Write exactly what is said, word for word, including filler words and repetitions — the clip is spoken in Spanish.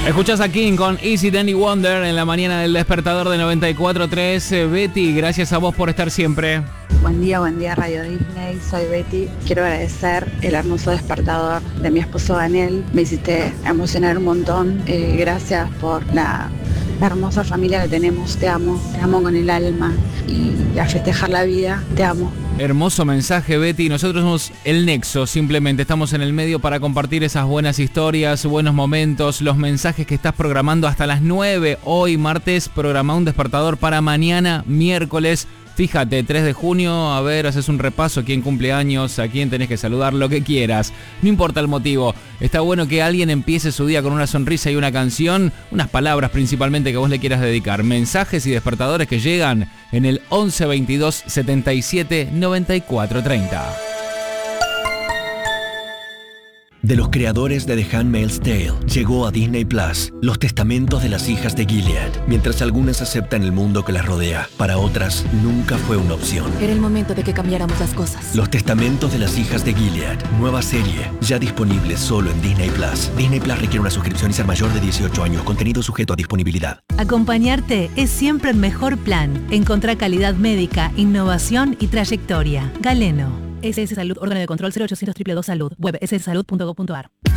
Escuchás a King con Easy Danny Wonder en la mañana del despertador de noventa y cuatro punto tres. Betty, gracias a vos por estar siempre. Buen día, buen día Radio Disney, soy Betty. Quiero agradecer el hermoso despertador de mi esposo Daniel. Me hiciste emocionar un montón. Eh, gracias por la, la hermosa familia que tenemos. Te amo, te amo con el alma. Y a festejar la vida, te amo. Hermoso mensaje, Betty. Nosotros somos el nexo, simplemente estamos en el medio para compartir esas buenas historias, buenos momentos, los mensajes que estás programando hasta las nueve. Hoy, martes, programa un despertador para mañana, miércoles. Fíjate, tres de junio, a ver, haces un repaso, quién cumple años, a quién tenés que saludar, lo que quieras. No importa el motivo. Está bueno que alguien empiece su día con una sonrisa y una canción, unas palabras principalmente que vos le quieras dedicar. Mensajes y despertadores que llegan en el once veintidós setenta y siete noventa y cuatro treinta. De los creadores de The Handmaid's Tale, llegó a Disney Plus Los Testamentos de las Hijas de Gilead. Mientras algunas aceptan el mundo que las rodea, para otras nunca fue una opción. Era el momento de que cambiáramos las cosas. Los Testamentos de las Hijas de Gilead, nueva serie, ya disponible solo en Disney Plus. Disney Plus requiere una suscripción y ser mayor de dieciocho años, contenido sujeto a disponibilidad. Acompañarte es siempre el mejor plan. Encontrá calidad médica, innovación y trayectoria. Galeno. S S Salud, órgano de control cero ochocientos dos dos dos Salud, web s s salud punto gov punto a r.